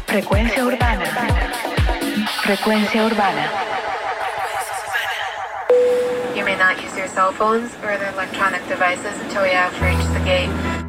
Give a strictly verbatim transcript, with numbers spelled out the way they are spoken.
Frecuencia urbana. Frecuencia urbana. You may not use your cell phones or other electronic devices until you have reached the gate.